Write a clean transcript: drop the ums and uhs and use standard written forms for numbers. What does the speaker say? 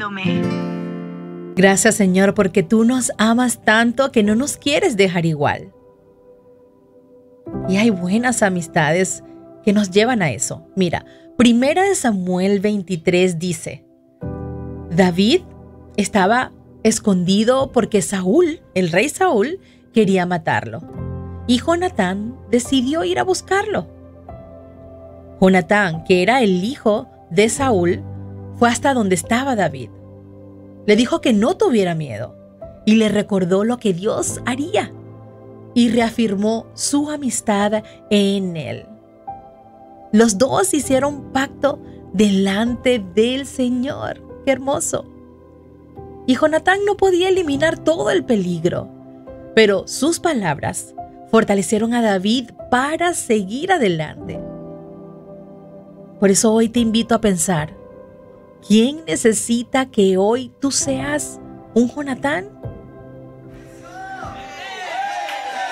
cuidándome. Gracias, Señor, porque tú nos amas tanto que no nos quieres dejar igual. Y hay buenas amistades que nos llevan a eso. Mira, 1 Samuel 23 dice: David estaba escondido porque Saúl, el rey Saúl, quería matarlo. Y Jonatán decidió ir a buscarlo. Jonatán, que era el hijo de Saúl, fue hasta donde estaba David. Le dijo que no tuviera miedo y le recordó lo que Dios haría y reafirmó su amistad en él. Los dos hicieron pacto delante del Señor. ¡Qué hermoso! Y Jonatán no podía eliminar todo el peligro, pero sus palabras fortalecieron a David para seguir adelante. Por eso hoy te invito a pensar: ¿quién necesita que hoy tú seas un Jonatán?